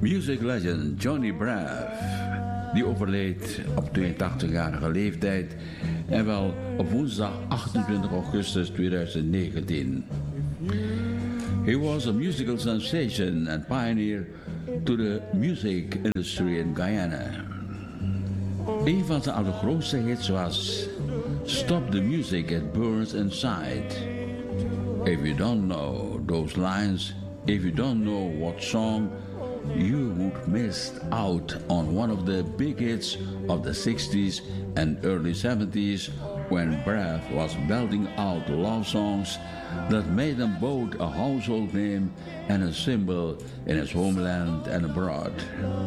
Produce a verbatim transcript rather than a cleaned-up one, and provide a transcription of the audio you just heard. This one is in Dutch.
Music legend Johnny Braff, die overleed op tweeëntachtigjarige leeftijd en wel op woensdag achtentwintig augustus tweeduizend negentien. He was a musical sensation and pioneer to the music industry in Guyana. Een van zijn allergrootste hits was Stop the Music, It Burns Inside. If you don't know those lines, if you don't know what song, you would miss out on one of the big hits of the sixties and early seventies when Braff was belting out love songs that made them both a household name and a symbol in his homeland and abroad.